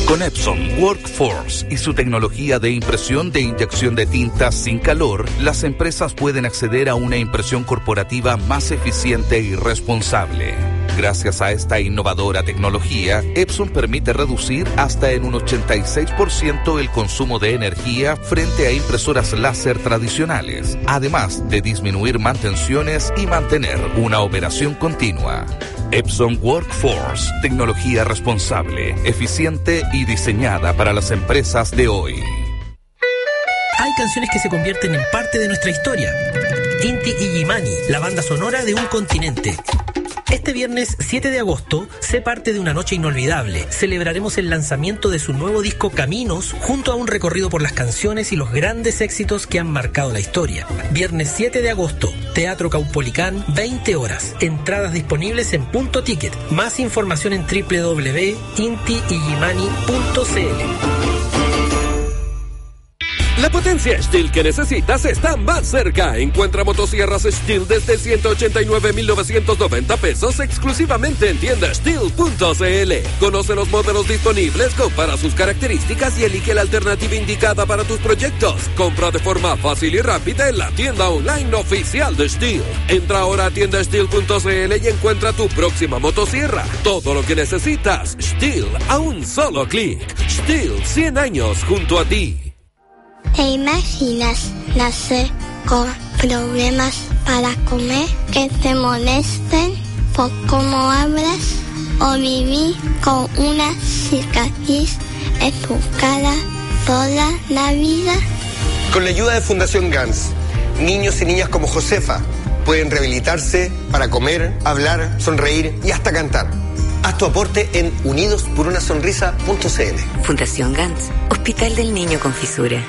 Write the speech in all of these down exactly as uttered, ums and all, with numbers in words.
Con Epson Workforce y su tecnología de impresión de inyección de tinta sin calor, las empresas pueden acceder a una impresión corporativa más eficiente y responsable. Gracias a esta innovadora tecnología, Epson permite reducir hasta en un ochenta y seis por ciento el consumo de energía frente a impresoras láser tradicionales, además de disminuir mantenciones y mantener una operación continua. Epson Workforce, tecnología responsable, eficiente y diseñada para las empresas de hoy. Hay canciones que se convierten en parte de nuestra historia. Inti Illimani, la banda sonora de un continente. Este viernes siete de agosto, sé parte de una noche inolvidable. Celebraremos el lanzamiento de su nuevo disco Caminos, junto a un recorrido por las canciones y los grandes éxitos que han marcado la historia. Viernes siete de agosto, Teatro Caupolicán, veinte horas. Entradas disponibles en Punto Ticket. Más información en doble u doble u doble u punto inti illimani punto c l. La potencia Stihl que necesitas está más cerca. Encuentra motosierras Stihl desde ciento ochenta y nueve mil novecientos noventa pesos exclusivamente en tienda stihl punto c l. Conoce los modelos disponibles, compara sus características y elige la alternativa indicada para tus proyectos. Compra de forma fácil y rápida en la tienda online oficial de Stihl. Entra ahora a tienda stihl punto c l y encuentra tu próxima motosierra. Todo lo que necesitas, Stihl a un solo clic. Stihl, cien años junto a ti. ¿Te imaginas nacer con problemas para comer, que te molesten por cómo hablas, o vivir con una cicatriz en tu cara toda la vida? Con la ayuda de Fundación Gans, niños y niñas como Josefa pueden rehabilitarse para comer, hablar, sonreír y hasta cantar. Haz tu aporte en unidos por una sonrisa punto c l. Fundación Gans, Hospital del Niño con Fisura.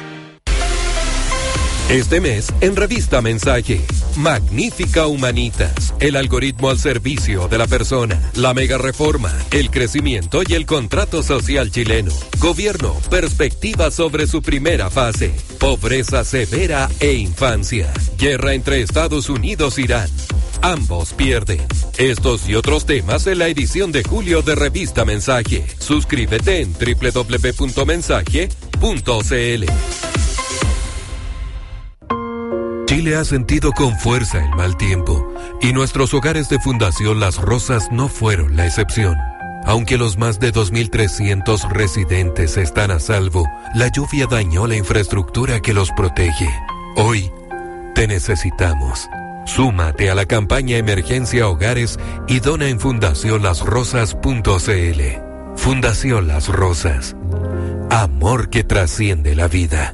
Este mes, en Revista Mensaje, Magnífica Humanitas, el algoritmo al servicio de la persona, la mega reforma, el crecimiento y el contrato social chileno, gobierno, perspectiva sobre su primera fase, pobreza severa e infancia, guerra entre Estados Unidos e Irán. Ambos pierden. Estos y otros temas en la edición de julio de Revista Mensaje. Suscríbete en doble u doble u doble u punto mensaje punto c l. Chile ha sentido con fuerza el mal tiempo y nuestros hogares de Fundación Las Rosas no fueron la excepción. Aunque los más de dos mil trescientos residentes están a salvo, la lluvia dañó la infraestructura que los protege. Hoy te necesitamos. Súmate a la campaña Emergencia Hogares y dona en fundación las rosas punto c l. Fundación Las Rosas. Amor que trasciende la vida.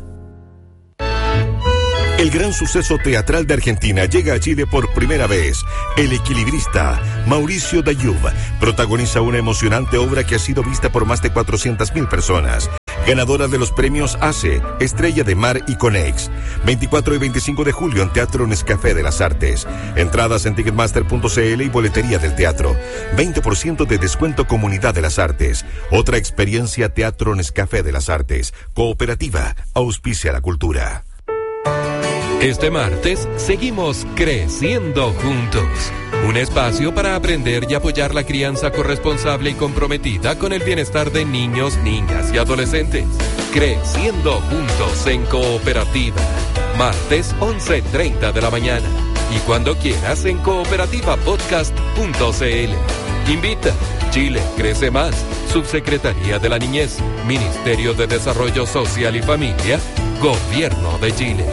El gran suceso teatral de Argentina llega a Chile por primera vez. El equilibrista, Mauricio Dayub, protagoniza una emocionante obra que ha sido vista por más de cuatrocientas mil personas. Ganadora de los premios A C E, Estrella de Mar y Conex. veinticuatro y veinticinco de julio en Teatro Nescafé de las Artes. Entradas en ticketmaster punto c l y boletería del teatro. veinte por ciento de descuento Comunidad de las Artes. Otra experiencia Teatro Nescafé de las Artes. Cooperativa, auspicia la cultura. Este martes seguimos creciendo juntos. Un espacio para aprender y apoyar la crianza corresponsable y comprometida con el bienestar de niños, niñas y adolescentes. Creciendo juntos en Cooperativa. Martes once treinta de la mañana. Y cuando quieras en cooperativa podcast punto c l. Invita. Chile crece más. Subsecretaría de la Niñez. Ministerio de Desarrollo Social y Familia. Gobierno de Chile.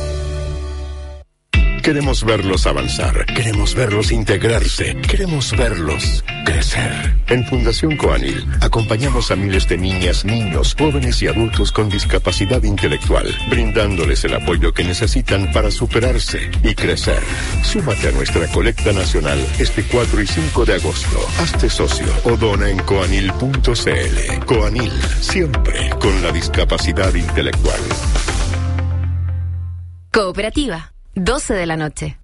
Queremos verlos avanzar, queremos verlos integrarse, queremos verlos crecer. En Fundación Coanil acompañamos a miles de niñas, niños, jóvenes y adultos con discapacidad intelectual, brindándoles el apoyo que necesitan para superarse y crecer. Súmate a nuestra colecta nacional este cuatro y cinco de agosto. Hazte socio o dona en coanil punto c l. Coanil, siempre con la discapacidad intelectual. Cooperativa. doce de la noche.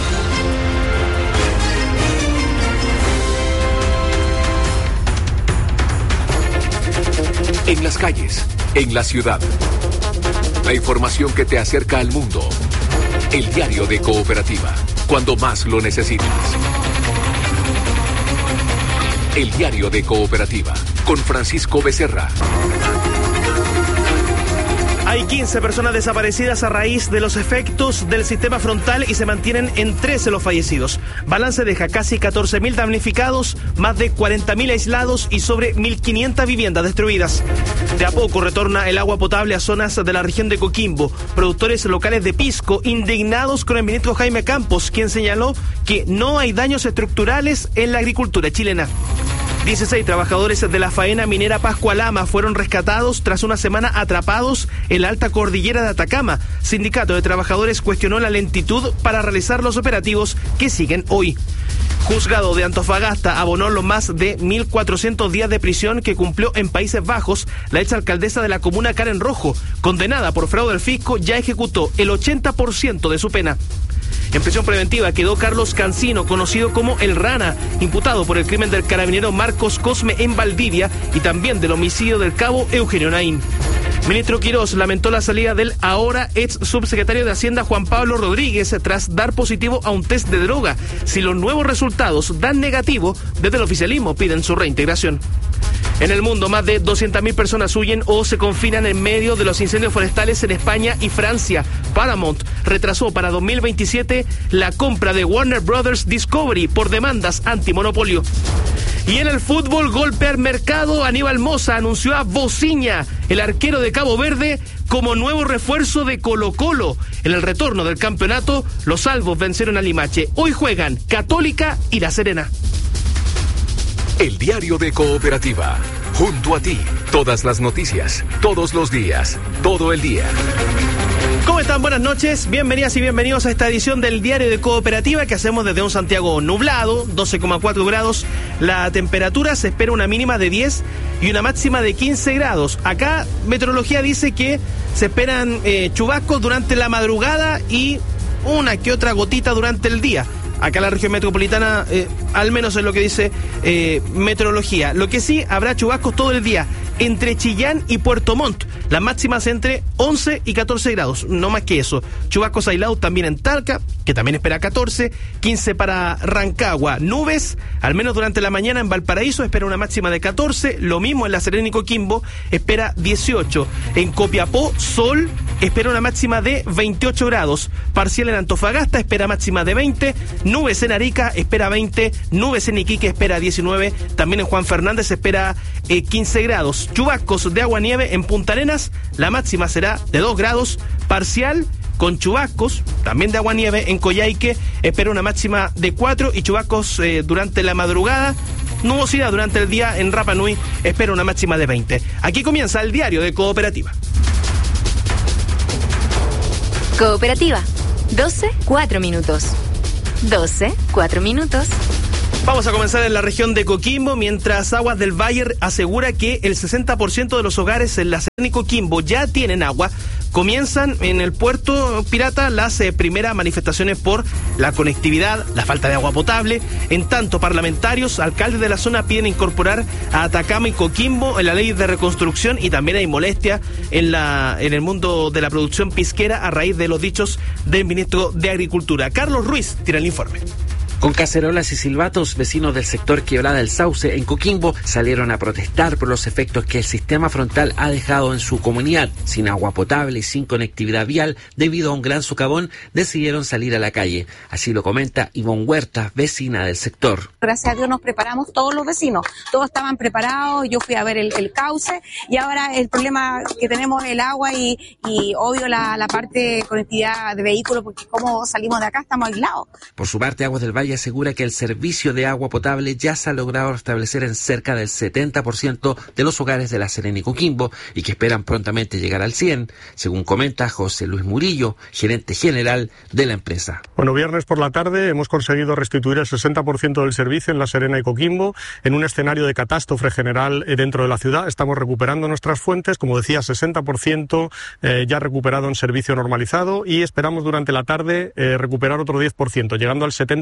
En las calles, en la ciudad. La información que te acerca al mundo. El diario de Cooperativa, cuando más lo necesitas. El diario de Cooperativa. con Francisco Becerra. Hay quince personas desaparecidas a raíz de los efectos del sistema frontal y se mantienen en trece los fallecidos. Balance deja casi catorce mil damnificados, más de cuarenta mil aislados y sobre mil quinientas viviendas destruidas. De a poco retorna el agua potable a zonas de la región de Coquimbo. Productores locales de pisco indignados con el ministro Jaime Campos, quien señaló que no hay daños estructurales en la agricultura chilena. dieciséis trabajadores de la faena minera Pascualama fueron rescatados tras una semana atrapados en la alta cordillera de Atacama. Sindicato de Trabajadores cuestionó la lentitud para realizar los operativos que siguen hoy. Juzgado de Antofagasta abonó los más de mil cuatrocientos días de prisión que cumplió en Países Bajos la exalcaldesa de la comuna Karen Rojo, condenada por fraude al fisco, ya ejecutó el ochenta por ciento de su pena. En prisión preventiva quedó Carlos Cancino, conocido como El Rana, imputado por el crimen del carabinero Marcos Cosme en Valdivia y también del homicidio del cabo Eugenio Naín. Ministro Quirós lamentó la salida del ahora ex subsecretario de Hacienda Juan Pablo Rodríguez tras dar positivo a un test de droga. Si los nuevos resultados dan negativo, desde el oficialismo piden su reintegración. En el mundo, más de doscientas mil personas huyen o se confinan en medio de los incendios forestales en España y Francia. Paramount retrasó para dos mil veintisiete la compra de Warner Brothers Discovery por demandas antimonopolio. Y en el fútbol, golpe al mercado, Aníbal Mosa anunció a Bociña, el arquero de Cabo Verde, como nuevo refuerzo de Colo-Colo. En el retorno del campeonato, los albos vencieron a Limache. Hoy juegan Católica y La Serena. El diario de Cooperativa. Junto a ti, todas las noticias, todos los días, todo el día. ¿Cómo están? Buenas noches, bienvenidas y bienvenidos a esta edición del Diario de Cooperativa que hacemos desde un Santiago nublado, doce coma cuatro grados. La temperatura se espera una mínima de diez y una máxima de quince grados. Acá Meteorología dice que se esperan eh, chubascos durante la madrugada y una que otra gotita durante el día. Acá en la región metropolitana, eh, al menos es lo que dice eh, Meteorología. Lo que sí, habrá chubascos todo el día entre Chillán y Puerto Montt. Las máximas entre once y catorce grados, no más que eso. Chubascos aislados también en Talca, que también espera catorce, quince para Rancagua. Nubes, al menos durante la mañana en Valparaíso, espera una máxima de catorce. Lo mismo en La Serena y Coquimbo, espera dieciocho. En Copiapó, sol, espera una máxima de veintiocho grados. Parcial en Antofagasta, espera máxima de veinte. Nubes en Arica, espera veinte. Nubes en Iquique, espera diecinueve. También en Juan Fernández, espera eh, quince grados. Chubascos de agua-nieve en Punta Arenas, la máxima será de dos grados. Parcial con chubascos, también de agua-nieve en Coyhaique, espera una máxima de cuatro y chubascos eh, durante la madrugada. Nubosidad durante el día en Rapa Nui, espera una máxima de veinte. Aquí comienza el diario de Cooperativa. Cooperativa, doce, cuatro minutos. doce, cuatro minutos. Vamos a comenzar en la región de Coquimbo, mientras Aguas del Valle asegura que el sesenta por ciento de los hogares en La Serena y Coquimbo ya tienen agua. Comienzan en el puerto pirata las eh, primeras manifestaciones por la conectividad, la falta de agua potable. En tanto, parlamentarios, alcaldes de la zona piden incorporar a Atacama y Coquimbo en la ley de reconstrucción y también hay molestia en, la, en el mundo de la producción pisquera a raíz de los dichos del ministro de Agricultura. Carlos Ruiz tiene el informe. Con cacerolas y silbatos, vecinos del sector Quebrada del Sauce en Coquimbo salieron a protestar por los efectos que el sistema frontal ha dejado en su comunidad. Sin agua potable y sin conectividad vial, debido a un gran socavón, decidieron salir a la calle. Así lo comenta Ivonne Huerta, vecina del sector. Gracias a Dios nos preparamos todos los vecinos. Todos estaban preparados, yo fui a ver el, el cauce y ahora el problema que tenemos es el agua y, y obvio la, la parte de conectividad de vehículos, porque como salimos de acá estamos aislados. Por su parte, Aguas del Valle asegura que el servicio de agua potable ya se ha logrado restablecer en cerca del setenta por ciento de los hogares de La Serena y Coquimbo y que esperan prontamente llegar al cien, según comenta José Luis Murillo, gerente general de la empresa. Bueno, viernes por la tarde hemos conseguido restituir el sesenta por ciento del servicio en La Serena y Coquimbo en un escenario de catástrofe general dentro de la ciudad. Estamos recuperando nuestras fuentes, como decía, sesenta por ciento eh, ya recuperado en servicio normalizado y esperamos durante la tarde eh, recuperar otro diez por ciento, llegando al setenta por ciento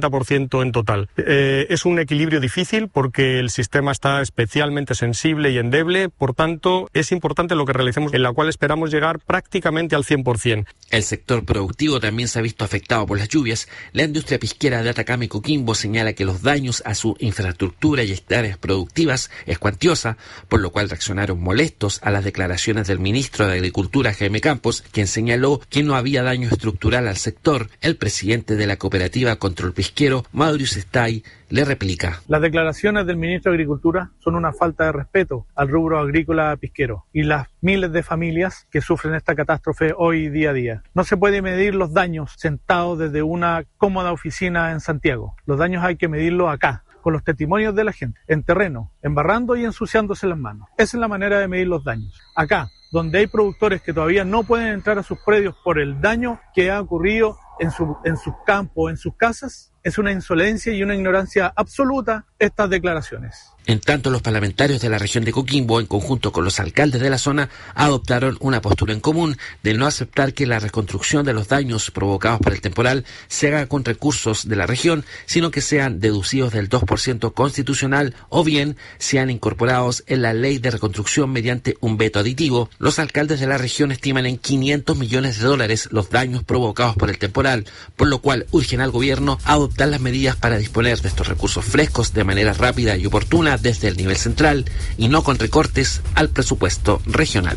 ciento en total. Eh, es un equilibrio difícil porque el sistema está especialmente sensible y endeble, por tanto es importante lo que realicemos, en la cual esperamos llegar prácticamente al cien por ciento. El sector productivo también se ha visto afectado por las lluvias. La industria pisquera de Atacama y Coquimbo señala que los daños a su infraestructura y áreas productivas es cuantiosa, por lo cual reaccionaron molestos a las declaraciones del ministro de Agricultura, Jaime Campos, quien señaló que no había daño estructural al sector. El presidente de la cooperativa Control Pisquero, Mauricio Estay, le replica. Las declaraciones del ministro de Agricultura son una falta de respeto al rubro agrícola pisquero y las miles de familias que sufren esta catástrofe hoy día a día. No se puede medir los daños sentados desde una cómoda oficina en Santiago. Los daños hay que medirlos acá, con los testimonios de la gente, en terreno, embarrando y ensuciándose las manos. Esa es la manera de medir los daños. Acá, donde hay productores que todavía no pueden entrar a sus predios por el daño que ha ocurrido en, su, en sus campos, en sus casas, es una insolencia y una ignorancia absoluta estas declaraciones. En tanto, los parlamentarios de la región de Coquimbo, en conjunto con los alcaldes de la zona, adoptaron una postura en común de no aceptar que la reconstrucción de los daños provocados por el temporal se haga con recursos de la región, sino que sean deducidos del dos por ciento constitucional o bien sean incorporados en la ley de reconstrucción mediante un veto aditivo. Los alcaldes de la región estiman en quinientos millones de dólares los daños provocados por el temporal, por lo cual urgen al gobierno a adoptar las medidas para disponer de estos recursos frescos de manera rápida y oportuna desde el nivel central y no con recortes al presupuesto regional.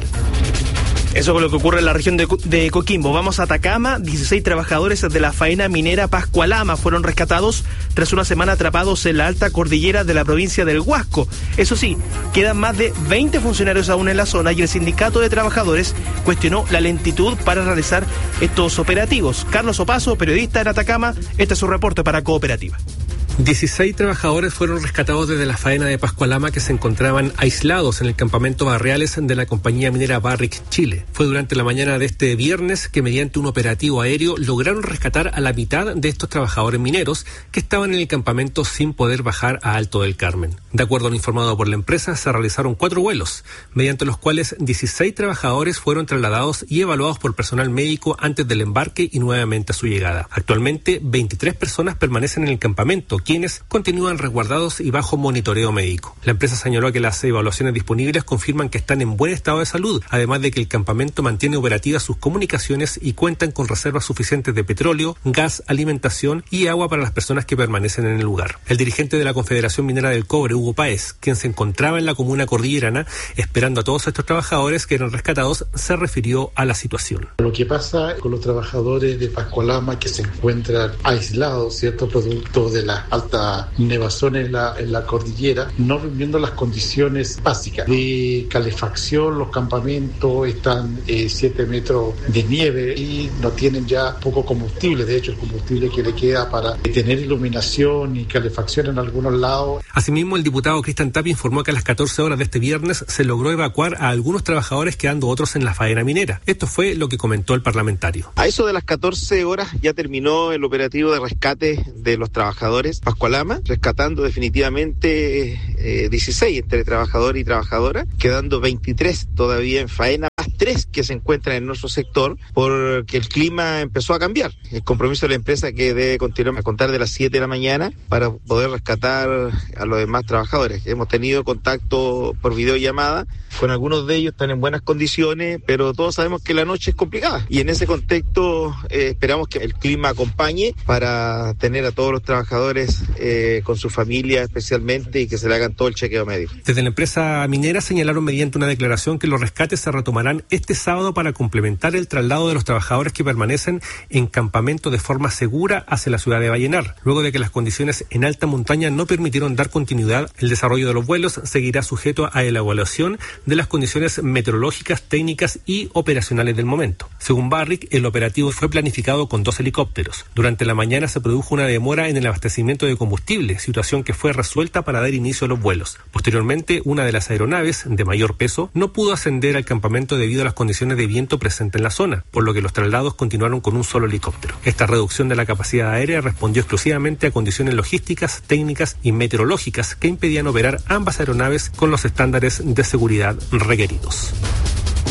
Eso es lo que ocurre en la región de, de Coquimbo. Vamos a Atacama. dieciséis trabajadores de la faena minera Pascualama fueron rescatados tras una semana atrapados en la alta cordillera de la provincia del Huasco. Eso sí, quedan más de veinte funcionarios aún en la zona y el sindicato de trabajadores cuestionó la lentitud para realizar estos operativos. Carlos Opaso, periodista en Atacama, este es su reporte para Cooperativa. dieciséis trabajadores fueron rescatados desde la faena de Pascualama que se encontraban aislados en el campamento Barriales de la compañía minera Barrick Chile. Fue durante la mañana de este viernes que mediante un operativo aéreo lograron rescatar a la mitad de estos trabajadores mineros que estaban en el campamento sin poder bajar a Alto del Carmen. De acuerdo a lo informado por la empresa, se realizaron cuatro vuelos, mediante los cuales dieciséis trabajadores fueron trasladados y evaluados por personal médico antes del embarque y nuevamente a su llegada. Actualmente, veintitrés personas permanecen en el campamento, quienes continúan resguardados y bajo monitoreo médico. La empresa señaló que las evaluaciones disponibles confirman que están en buen estado de salud, además de que el campamento mantiene operativas sus comunicaciones y cuentan con reservas suficientes de petróleo, gas, alimentación y agua para las personas que permanecen en el lugar. El dirigente de la Confederación Minera del Cobre, Hugo Páez, quien se encontraba en la comuna cordillerana esperando a todos estos trabajadores que eran rescatados, se refirió a la situación. Lo que pasa con los trabajadores de Pascualama que se encuentran aislados, ¿cierto?, producto de la alta nevazón en la, en la cordillera, no reuniendo las condiciones básicas de calefacción. Los campamentos están eh, siete metros de nieve y no tienen ya poco combustible. De hecho, el combustible que le queda para tener iluminación y calefacción en algunos lados. Asimismo, el diputado Cristian Tapia informó que a las catorce horas de este viernes se logró evacuar a algunos trabajadores, quedando otros en la faena minera. Esto fue lo que comentó el parlamentario. A eso de las catorce horas ya terminó el operativo de rescate de los trabajadores Pascualama, rescatando definitivamente eh, dieciséis entre trabajador y trabajadora, quedando veintitrés todavía en faena, más tres que se encuentran en nuestro sector porque el clima empezó a cambiar. El compromiso de la empresa que debe continuar a contar de las siete de la mañana para poder rescatar a los demás trabajadores. Hemos tenido contacto por videollamada con algunos de ellos, están en buenas condiciones, pero todos sabemos que la noche es complicada y en ese contexto eh, esperamos que el clima acompañe para tener a todos los trabajadores eh, con su familia especialmente y que se le hagan todo el chequeo médico. Desde la empresa minera señalaron mediante una declaración que los rescates se retomarán este sábado para complementar el traslado de los trabajadores que permanecen en campamento de forma segura hacia la ciudad de Vallenar. Luego de que las condiciones en alta montaña no permitieron dar continuidad, el desarrollo de los vuelos seguirá sujeto a la evaluación de las condiciones meteorológicas, técnicas y operacionales del momento. Según Barrick, el operativo fue planificado con dos helicópteros. Durante la mañana se produjo una demora en el abastecimiento de combustible, situación que fue resuelta para dar inicio a los vuelos. Posteriormente, una de las aeronaves, de mayor peso, no pudo ascender al campamento debido a las condiciones de viento presentes en la zona, por lo que los traslados continuaron con un solo helicóptero. Esta reducción de la capacidad aérea respondió exclusivamente a condiciones logísticas, técnicas y meteorológicas que impedían operar ambas aeronaves con los estándares de seguridad requeridos.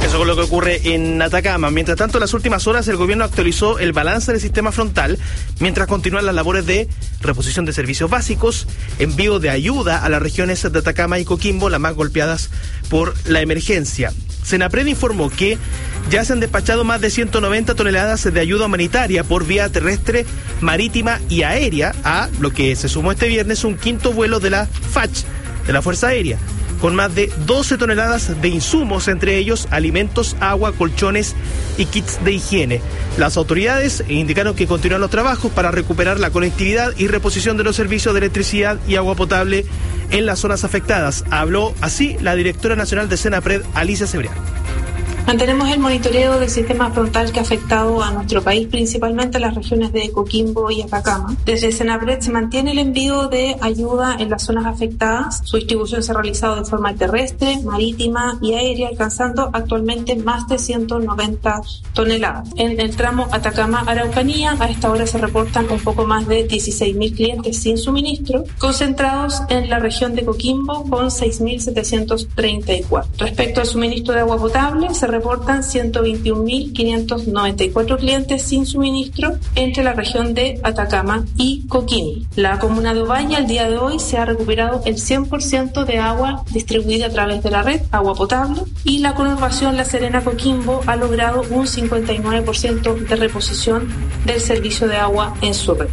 Eso es lo que ocurre en Atacama. Mientras tanto, en las últimas horas el gobierno actualizó el balance del sistema frontal mientras continúan las labores de reposición de servicios básicos, envío de ayuda a las regiones de Atacama y Coquimbo, las más golpeadas por la emergencia. Senapred informó que ya se han despachado más de ciento noventa toneladas de ayuda humanitaria por vía terrestre, marítima y aérea, a lo que se sumó este viernes un quinto vuelo de la F A C H, de la Fuerza Aérea, con más de doce toneladas de insumos, entre ellos alimentos, agua, colchones y kits de higiene. Las autoridades indicaron que continúan los trabajos para recuperar la conectividad y reposición de los servicios de electricidad y agua potable en las zonas afectadas. Habló así la directora nacional de Senapred, Alicia Cebrián. Mantenemos el monitoreo del sistema frontal que ha afectado a nuestro país, principalmente las regiones de Coquimbo y Atacama. Desde Senapred se mantiene el envío de ayuda en las zonas afectadas. Su distribución se ha realizado de forma terrestre, marítima y aérea, alcanzando actualmente más de ciento noventa toneladas. En el tramo Atacama-Araucanía, a esta hora se reportan un poco más de dieciséis mil clientes sin suministro, concentrados en la región de Coquimbo con seis mil setecientos treinta y cuatro. Respecto al suministro de agua potable, se reportan ciento veintiún mil quinientos noventa y cuatro clientes sin suministro entre la región de Atacama y Coquimbo. La comuna de Ovalle al día de hoy se ha recuperado el cien por ciento de agua distribuida a través de la red, agua potable, y la conurbación La Serena-Coquimbo ha logrado un cincuenta y nueve por ciento de reposición del servicio de agua en su red.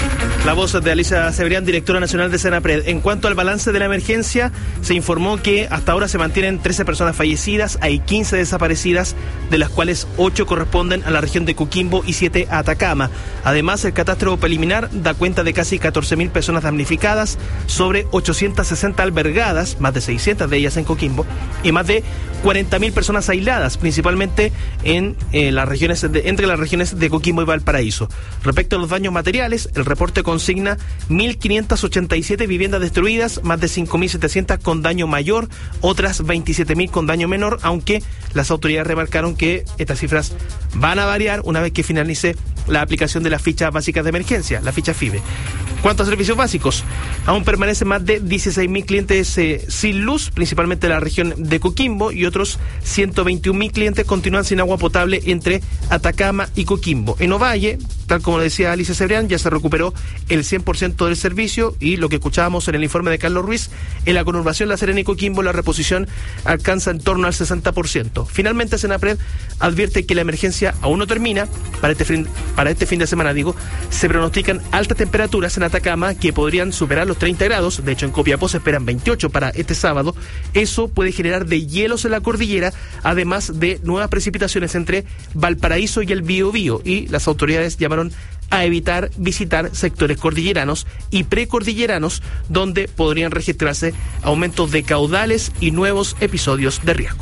La voz de Alicia Cebrián, directora nacional de Senapred. En cuanto al balance de la emergencia, se informó que hasta ahora se mantienen trece personas fallecidas, hay quince desaparecidas, de las cuales ocho corresponden a la región de Coquimbo y siete a Atacama. Además, el catastro preliminar da cuenta de casi catorce mil personas damnificadas, sobre ochocientas sesenta albergadas, más de seiscientas de ellas en Coquimbo, y más de cuarenta mil personas aisladas, principalmente en eh, las regiones de, entre las regiones de Coquimbo y Valparaíso. Respecto a los daños materiales, el reporte consigna mil quinientas ochenta y siete viviendas destruidas, más de cinco mil setecientas con daño mayor, otras veintisiete mil con daño menor, aunque las autoridades remarcaron que estas cifras van a variar una vez que finalice la aplicación de las fichas básicas de emergencia, la ficha FIBE. Cuanto a servicios básicos, aún permanecen más de dieciséis mil clientes eh, sin luz, principalmente en la región de Coquimbo, y otros ciento veintiún mil clientes continúan sin agua potable entre Atacama y Coquimbo. En Ovalle, tal como decía Alicia Cebrián, ya se recuperó el cien por ciento del servicio, y lo que escuchábamos en el informe de Carlos Ruiz, en la conurbación La Serena y Coquimbo la reposición alcanza en torno al sesenta por ciento. Finalmente, Senapred advierte que la emergencia aún no termina. Para este fin, para este fin de semana, digo, se pronostican altas temperaturas en Atacama que podrían superar los treinta grados. De hecho, en Copiapó se esperan veintiocho para este sábado. Eso puede generar deshielos en la cordillera, además de nuevas precipitaciones entre Valparaíso y el Biobío, y las autoridades llamaron a evitar visitar sectores cordilleranos y precordilleranos, donde podrían registrarse aumentos de caudales y nuevos episodios de riesgo.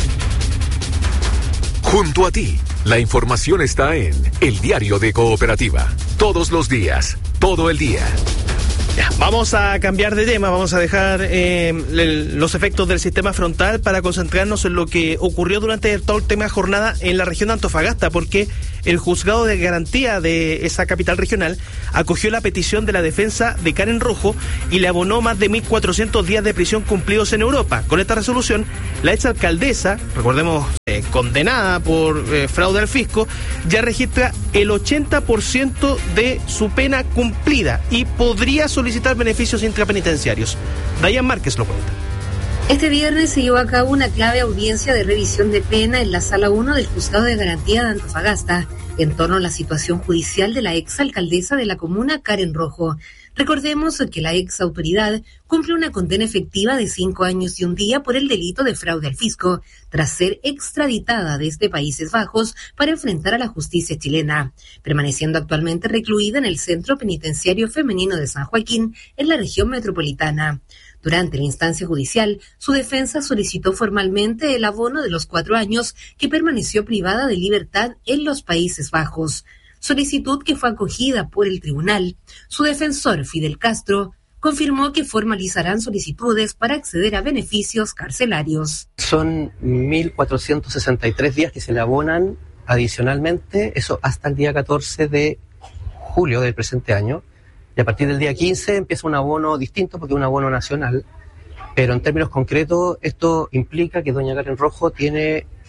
Junto a ti, la información está en El Diario de Cooperativa. Todos los días, todo el día. Ya, vamos a cambiar de tema, vamos a dejar eh, el, los efectos del sistema frontal para concentrarnos en lo que ocurrió durante toda la última jornada en la región de Antofagasta, porque el juzgado de garantía de esa capital regional acogió la petición de la defensa de Karen Rojo y le abonó más de mil cuatrocientos días de prisión cumplidos en Europa. Con esta resolución, la exalcaldesa, recordemos, eh, condenada por eh, fraude al fisco, ya registra el ochenta por ciento de su pena cumplida y podría solicitar beneficios intrapenitenciarios. Dayan Márquez lo cuenta. Este viernes se llevó a cabo una clave audiencia de revisión de pena en la Sala uno del Juzgado de Garantía de Antofagasta en torno a la situación judicial de la exalcaldesa de la comuna, Karen Rojo. Recordemos que la ex autoridad cumple una condena efectiva de cinco años y un día por el delito de fraude al fisco, tras ser extraditada desde Países Bajos para enfrentar a la justicia chilena, permaneciendo actualmente recluida en el Centro Penitenciario Femenino de San Joaquín, en la región metropolitana. Durante la instancia judicial, su defensa solicitó formalmente el abono de los cuatro años que permaneció privada de libertad en los Países Bajos, solicitud que fue acogida por el tribunal. Su defensor, Fidel Castro, confirmó que formalizarán solicitudes para acceder a beneficios carcelarios. Son mil cuatrocientos sesenta y tres días que se le abonan adicionalmente, eso hasta el día catorce de julio del presente año. Y a partir del día quince empieza un abono distinto porque es un abono nacional, pero en términos concretos esto implica que doña Karen Rojo tiene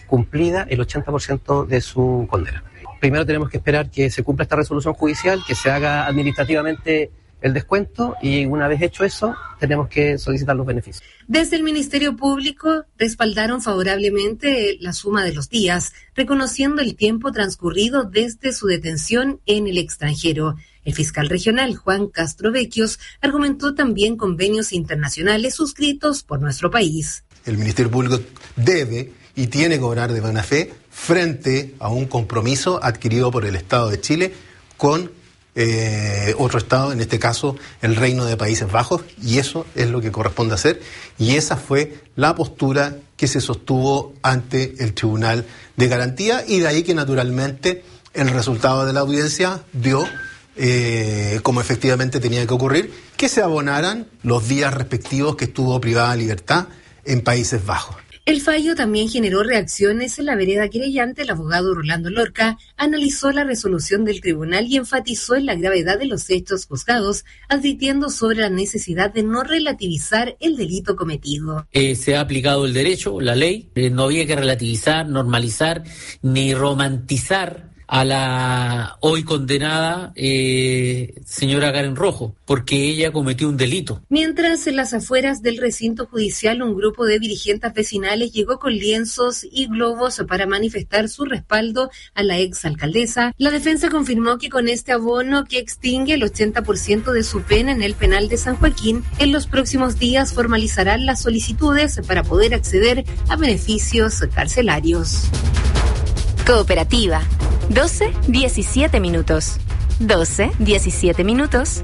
cumplida el ochenta por ciento de su condena. Primero tenemos que esperar que se cumpla esta resolución judicial, que se haga administrativamente el descuento, y una vez hecho eso, tenemos que solicitar los beneficios. Desde el Ministerio Público respaldaron favorablemente la suma de los días, reconociendo el tiempo transcurrido desde su detención en el extranjero. El fiscal regional Juan Castro Vecchios argumentó también convenios internacionales suscritos por nuestro país. El Ministerio Público debe y tiene que obrar de buena fe frente a un compromiso adquirido por el Estado de Chile con Eh, otro Estado, en este caso el Reino de Países Bajos, y eso es lo que corresponde hacer, y esa fue la postura que se sostuvo ante el Tribunal de Garantía, y de ahí que naturalmente el resultado de la audiencia dio, eh, como efectivamente tenía que ocurrir, que se abonaran los días respectivos que estuvo privada de libertad en Países Bajos. El fallo también generó reacciones en la vereda querellante. El abogado Rolando Lorca analizó la resolución del tribunal y enfatizó en la gravedad de los hechos juzgados, advirtiendo sobre la necesidad de no relativizar el delito cometido. Eh, se ha aplicado el derecho, la ley, eh, no había que relativizar, normalizar, ni romantizar a la hoy condenada eh, señora Karen Rojo, porque ella cometió un delito. Mientras, en las afueras del recinto judicial, un grupo de dirigentes vecinales llegó con lienzos y globos para manifestar su respaldo a la exalcaldesa. La defensa confirmó que con este abono, que extingue el ochenta por ciento de su pena en el penal de San Joaquín, en los próximos días formalizarán las solicitudes para poder acceder a beneficios carcelarios. Cooperativa. doce, diecisiete minutos. doce, diecisiete minutos.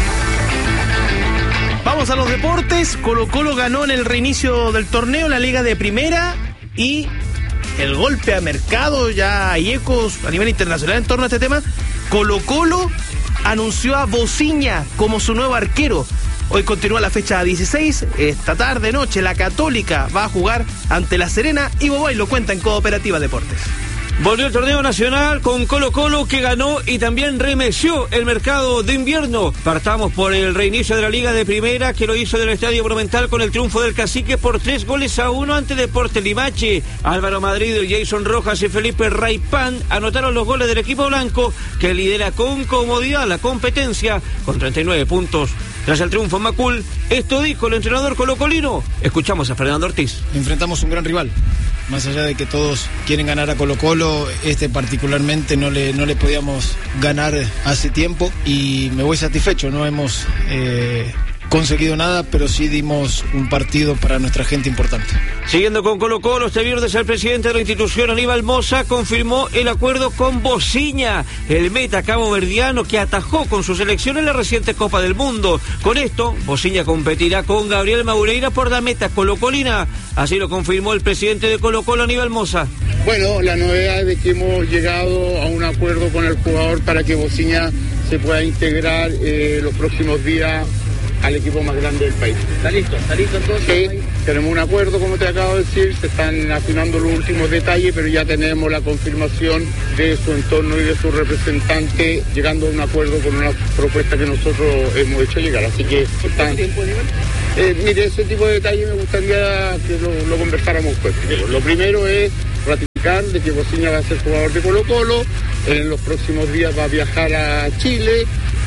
Vamos a los deportes. Colo-Colo ganó en el reinicio del torneo la Liga de Primera, y el golpe a mercado, ya hay ecos a nivel internacional en torno a este tema. Colo-Colo anunció a Bociña como su nuevo arquero. Hoy continúa la fecha dieciséis. Esta tarde, noche, la Católica va a jugar ante La Serena, y Boboy lo cuenta en Cooperativa Deportes. Volvió el torneo nacional con Colo-Colo, que ganó y también remeció el mercado de invierno. Partamos por el reinicio de la Liga de Primera, que lo hizo en el Estadio Monumental con el triunfo del Cacique por tres goles a uno ante Deportes Limache. Álvaro Madrid, Jason Rojas y Felipe Raipán anotaron los goles del equipo blanco, que lidera con comodidad la competencia con treinta y nueve puntos. Tras el triunfo en Macul, esto dijo el entrenador colocolino. Escuchamos a Fernando Ortiz. Enfrentamos un gran rival. Más allá de que todos quieren ganar a Colo-Colo, este particularmente no le, no le podíamos ganar hace tiempo, y me voy satisfecho. No hemos eh, conseguido nada, pero sí dimos un partido para nuestra gente importante. Siguiendo con Colo-Colo, este viernes el presidente de la institución, Aníbal Mosa, confirmó el acuerdo con Bociña, el meta caboverdiano que atajó con su selección en la reciente Copa del Mundo. Con esto, Bociña competirá con Gabriel Maureira por la meta colocolina. Así lo confirmó el presidente de Colo-Colo, Aníbal Mosa. Bueno, la novedad es que hemos llegado a un acuerdo con el jugador para que Bociña se pueda integrar eh, los próximos días al equipo más grande del país. ¿Está listo? ¿Está listo entonces? Sí, tenemos un acuerdo, como te acabo de decir, se están afinando los últimos detalles, pero ya tenemos la confirmación de su entorno y de su representante, llegando a un acuerdo con una propuesta que nosotros hemos hecho llegar. Así que están... tiempo, eh, mire, ese tipo de detalles me gustaría que lo, lo conversáramos pues. Lo primero es ratificar de que Bociña va a ser jugador de Colo-Colo, en los próximos días va a viajar a Chile.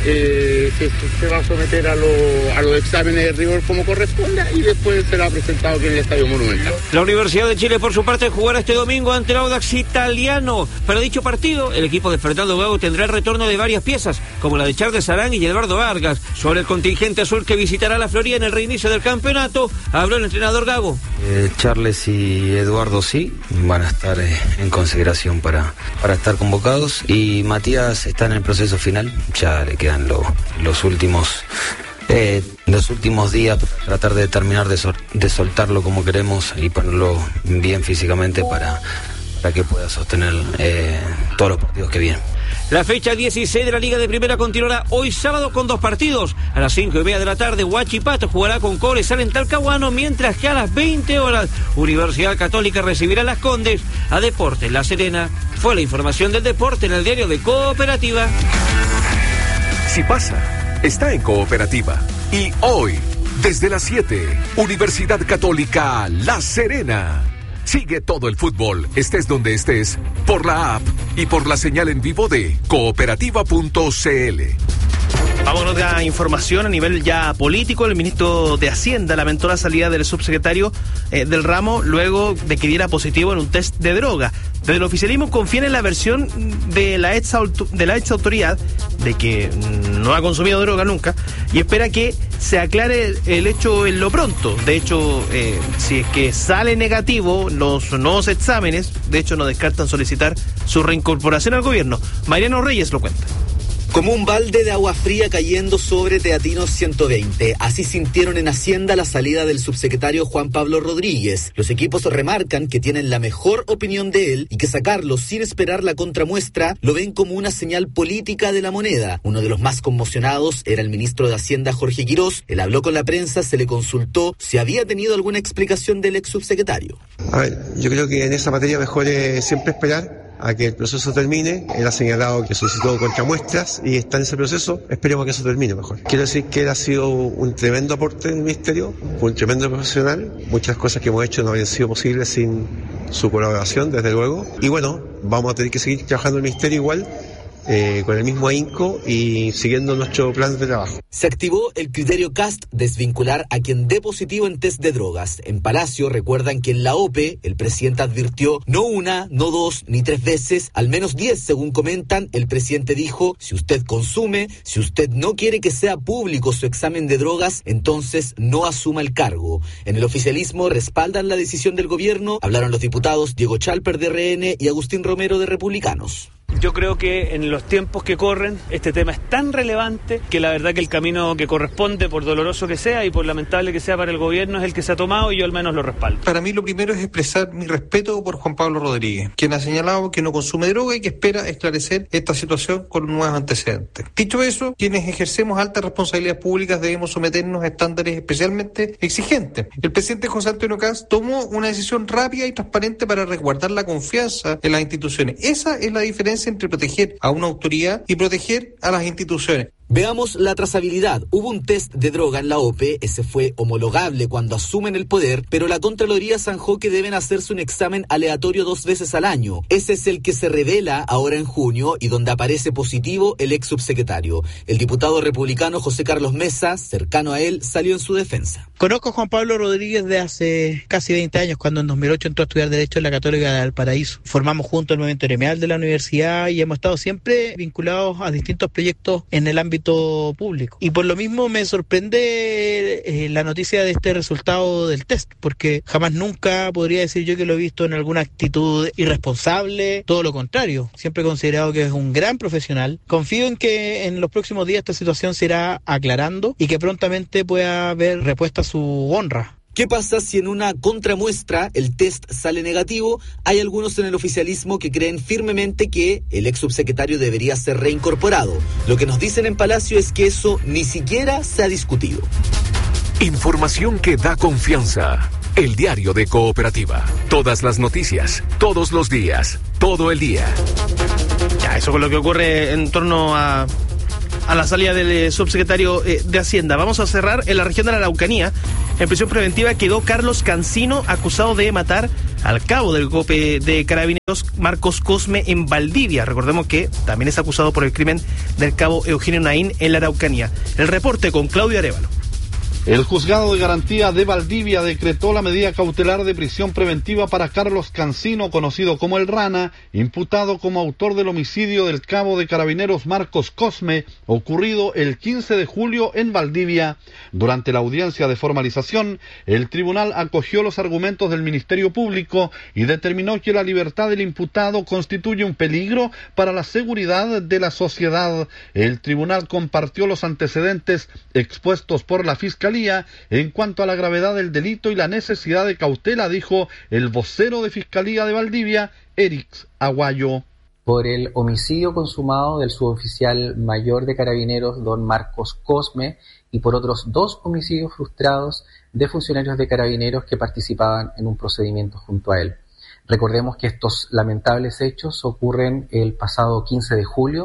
Eh, se, se va a someter a, lo, a los exámenes de rigor como corresponda, y después será presentado aquí en el Estadio Monumental. La Universidad de Chile, por su parte, jugará este domingo ante el Audax Italiano. Para dicho partido, el equipo de Fernando Gago tendrá el retorno de varias piezas, como la de Charles Arán y Eduardo Vargas. Sobre el contingente azul que visitará la Florida en el reinicio del campeonato, habló el entrenador Gago. Eh, Charles y Eduardo sí, van a estar eh, en consideración para, para estar convocados, y Matías está en el proceso final, ya le quedan Lo, los últimos eh, los últimos días para tratar de terminar de, sol, de soltarlo como queremos y ponerlo bien físicamente para, para que pueda sostener eh, todos los partidos que vienen. La fecha dieciséis de la Liga de Primera continuará hoy sábado con dos partidos. A las cinco y media de la tarde, Huachipato jugará con Cobresal en Talcahuano, mientras que a las veinte horas, Universidad Católica recibirá a Las Condes. A Deportes La Serena. Fue la información del deporte en el diario de Cooperativa. Si pasa, está en Cooperativa. Y hoy, desde las siete, Universidad Católica La Serena. Sigue todo el fútbol, estés donde estés, por la app y por la señal en vivo de cooperativa punto c l. Vamos a otra información a nivel ya político. El ministro de Hacienda lamentó la salida del subsecretario eh, del ramo luego de que diera positivo en un test de droga. Desde el oficialismo confían en la versión de la ex, de la ex autoridad de que no ha consumido droga nunca y espera que se aclare el, el hecho en lo pronto. De hecho, eh, si es que sale negativo los nuevos exámenes, de hecho no descartan solicitar su reincorporación al gobierno. Mariano Reyes lo cuenta. Como un balde de agua fría cayendo sobre Teatinos ciento veinte. Así sintieron en Hacienda la salida del subsecretario Juan Pablo Rodríguez. Los equipos remarcan que tienen la mejor opinión de él y que sacarlo sin esperar la contramuestra lo ven como una señal política de la moneda. Uno de los más conmocionados era el ministro de Hacienda Jorge Quirós. Él habló con la prensa, se le consultó si había tenido alguna explicación del ex subsecretario. A ver, yo creo que en esa materia mejor es siempre esperar a que el proceso termine. Él ha señalado que solicitó contramuestras y está en ese proceso. Esperemos que eso termine mejor. Quiero decir que él ha sido un tremendo aporte del ministerio, fue un tremendo profesional. Muchas cosas que hemos hecho no habrían sido posibles sin su colaboración, desde luego. Y bueno, vamos a tener que seguir trabajando en el ministerio igual, Eh, con el mismo ahínco y siguiendo nuestro plan de trabajo. Se activó el criterio C A S T, desvincular a quien dé positivo en test de drogas. En Palacio recuerdan que en la O P el presidente advirtió no una, no dos, ni tres veces, al menos diez según comentan. El presidente dijo, si usted consume, si usted no quiere que sea público su examen de drogas, entonces no asuma el cargo. En el oficialismo respaldan la decisión del gobierno. Hablaron los diputados Diego Chalper de R N y Agustín Romero de Republicanos. Yo creo que en los tiempos que corren este tema es tan relevante que la verdad que el camino que corresponde, por doloroso que sea y por lamentable que sea para el gobierno, es el que se ha tomado y yo al menos lo respaldo. Para mí lo primero es expresar mi respeto por Juan Pablo Rodríguez, quien ha señalado que no consume droga y que espera esclarecer esta situación con nuevos antecedentes. Dicho eso, quienes ejercemos altas responsabilidades públicas debemos someternos a estándares especialmente exigentes. El presidente José Antonio Kast tomó una decisión rápida y transparente para resguardar la confianza en las instituciones. Esa es la diferencia entre proteger a una autoridad y proteger a las instituciones. Veamos la trazabilidad. Hubo un test de droga en la O P, ese fue homologable cuando asumen el poder, pero la Contraloría zanjó que deben hacerse un examen aleatorio dos veces al año. Ese es el que se revela ahora en junio y donde aparece positivo el ex subsecretario. El diputado republicano José Carlos Mesa, cercano a él, salió en su defensa. Conozco a Juan Pablo Rodríguez de hace casi veinte años, cuando en dos mil ocho entró a estudiar Derecho en la Católica de Valparaíso. Formamos juntos el movimiento gremial de la universidad y hemos estado siempre vinculados a distintos proyectos en el ámbito público. Y por lo mismo me sorprende eh, la noticia de este resultado del test, porque jamás nunca podría decir yo que lo he visto en alguna actitud irresponsable, todo lo contrario. Siempre he considerado que es un gran profesional. Confío en que en los próximos días esta situación se irá aclarando y que prontamente pueda haber repuesta su honra. ¿Qué pasa si en una contramuestra el test sale negativo? Hay algunos en el oficialismo que creen firmemente que el ex subsecretario debería ser reincorporado. Lo que nos dicen en Palacio es que eso ni siquiera se ha discutido. Información que da confianza. El diario de Cooperativa. Todas las noticias, todos los días, todo el día. Ya, eso con lo que ocurre en torno a... a la salida del eh, subsecretario eh, de Hacienda. Vamos a cerrar en la región de la Araucanía. En prisión preventiva quedó Carlos Cancino, acusado de matar al cabo del C O P E de Carabineros Marcos Cosme en Valdivia. Recordemos que también es acusado por el crimen del cabo Eugenio Naín en la Araucanía. El reporte con Claudio Arévalo. El juzgado de garantía de Valdivia decretó la medida cautelar de prisión preventiva para Carlos Cancino, conocido como El Rana, imputado como autor del homicidio del cabo de Carabineros Marcos Cosme, ocurrido el quince de julio en Valdivia. Durante la audiencia de formalización, el tribunal acogió los argumentos del Ministerio Público y determinó que la libertad del imputado constituye un peligro para la seguridad de la sociedad. El tribunal compartió los antecedentes expuestos por la Fiscalía en cuanto a la gravedad del delito y la necesidad de cautela, dijo el vocero de Fiscalía de Valdivia, Erix Aguayo. Por el homicidio consumado del suboficial mayor de Carabineros, don Marcos Cosme, y por otros dos homicidios frustrados de funcionarios de Carabineros que participaban en un procedimiento junto a él. Recordemos que estos lamentables hechos ocurren el pasado quince de julio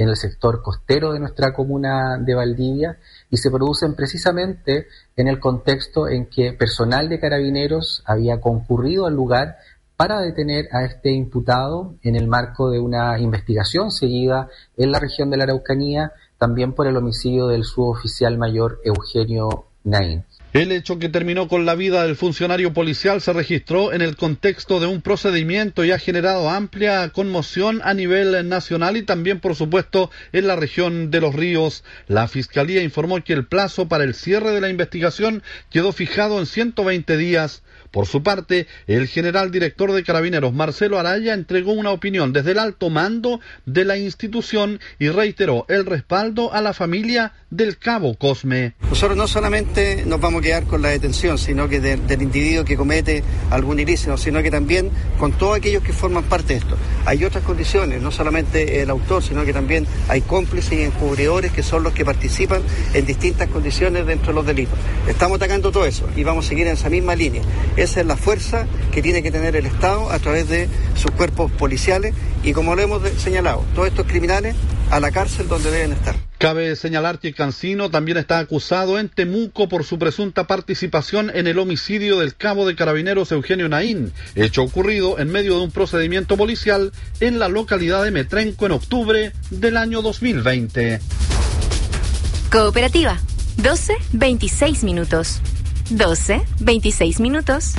en el sector costero de nuestra comuna de Valdivia y se producen precisamente en el contexto en que personal de Carabineros había concurrido al lugar para detener a este imputado en el marco de una investigación seguida en la región de la Araucanía, también por el homicidio del suboficial mayor Eugenio Naín. El hecho que terminó con la vida del funcionario policial se registró en el contexto de un procedimiento y ha generado amplia conmoción a nivel nacional y también, por supuesto, en la región de Los Ríos. La Fiscalía informó que el plazo para el cierre de la investigación quedó fijado en ciento veinte días. Por su parte, el general director de Carabineros, Marcelo Araya, entregó una opinión desde el alto mando de la institución y reiteró el respaldo a la familia del cabo Cosme. Nosotros no solamente nos vamos a quedar con la detención, sino que de, del individuo que comete algún ilícito, sino que también con todos aquellos que forman parte de esto. Hay otras condiciones, no solamente el autor, sino que también hay cómplices y encubridores que son los que participan en distintas condiciones dentro de los delitos. Estamos atacando todo eso y vamos a seguir en esa misma línea. Esa es la fuerza que tiene que tener el Estado a través de sus cuerpos policiales y, como lo hemos señalado, todos estos criminales a la cárcel donde deben estar. Cabe señalar que Cancino también está acusado en Temuco por su presunta participación en el homicidio del cabo de Carabineros Eugenio Naín, hecho ocurrido en medio de un procedimiento policial en la localidad de Metrenco en octubre del año dos mil veinte. Cooperativa, doce veintiséis minutos. doce veintiséis minutos.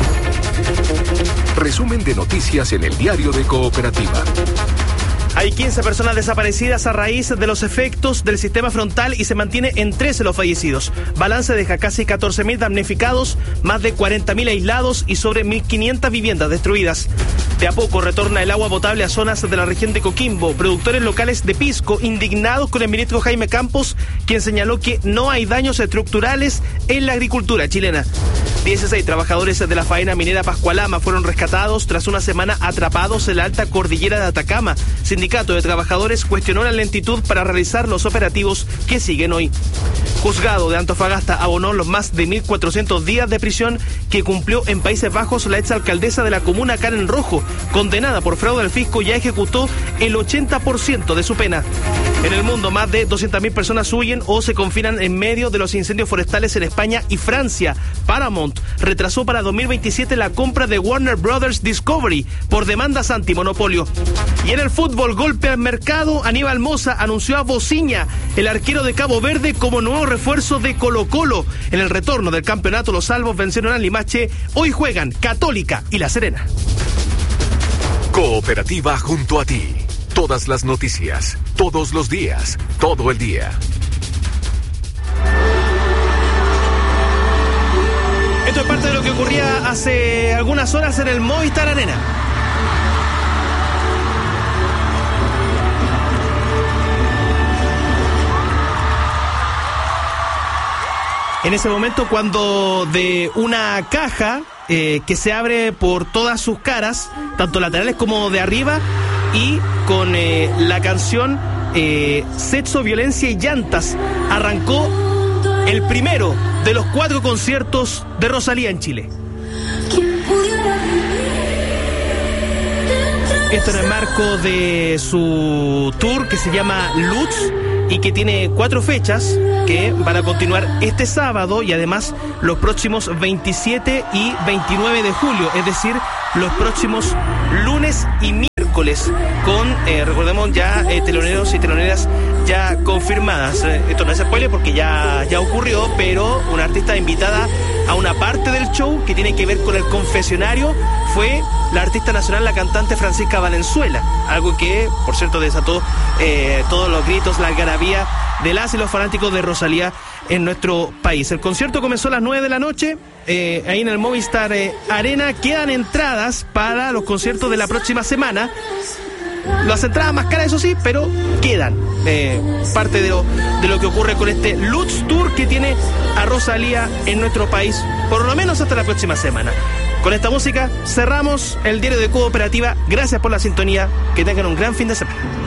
Resumen de noticias en el diario de Cooperativa. Hay quince personas desaparecidas a raíz de los efectos del sistema frontal y se mantiene en trece los fallecidos. Balance deja casi catorce mil damnificados, más de cuarenta mil aislados y sobre mil quinientas viviendas destruidas. De a poco retorna el agua potable a zonas de la región de Coquimbo. Productores locales de pisco indignados con el ministro Jaime Campos, quien señaló que no hay daños estructurales en la agricultura chilena. dieciséis trabajadores de la faena minera Pascualama fueron rescatados tras una semana atrapados en la alta cordillera de Atacama. Sindicato de Trabajadores cuestionó la lentitud para realizar los operativos que siguen hoy. Juzgado de Antofagasta abonó los más de mil cuatrocientos días de prisión que cumplió en Países Bajos la exalcaldesa de la comuna Karen Rojo, condenada por fraude al fisco, ya ejecutó el ochenta por ciento de su pena. En el mundo, más de doscientas mil personas huyen o se confinan en medio de los incendios forestales en España y Francia. Paramount retrasó para dos mil veintisiete la compra de Warner Brothers Discovery por demandas antimonopolio. Y en el fútbol, golpe al mercado, Aníbal Mosa anunció a Bociña, el arquero de Cabo Verde, como nuevo refuerzo de Colo-Colo. En el retorno del campeonato, los salvos vencieron a Limache. Hoy juegan Católica y La Serena. Cooperativa junto a ti. Todas las noticias, todos los días, todo el día. Esto es parte de lo que ocurría hace algunas horas en el Movistar Arena. En ese momento, cuando de una caja eh, que se abre por todas sus caras, tanto laterales como de arriba, y con eh, la canción eh, Sexo, Violencia y Llantas, arrancó el primero de los cuatro conciertos de Rosalía en Chile. Esto en el marco de su tour que se llama Lutz y que tiene cuatro fechas que van a continuar este sábado y además los próximos veintisiete y veintinueve de julio, es decir, los próximos lunes y miércoles con, eh, recordemos ya, eh, teloneros y teloneras ya confirmadas. Eh, esto no es spoiler porque ya, ya ocurrió, pero una artista invitada a una parte del show que tiene que ver con el confesionario fue la artista nacional, la cantante Francisca Valenzuela, algo que, por cierto, desató eh, todos los gritos, la algarabía de las y los fanáticos de Rosalía en nuestro país. El concierto comenzó a las nueve de la noche, eh, ahí en el Movistar eh, Arena. Quedan entradas para los conciertos de la próxima semana. Las entradas más caras, eso sí, pero quedan. Eh, parte de lo, de lo que ocurre con este Lutz Tour que tiene a Rosalía en nuestro país, por lo menos hasta la próxima semana. Con esta música cerramos el diario de Cooperativa. Gracias por la sintonía. Que tengan un gran fin de semana.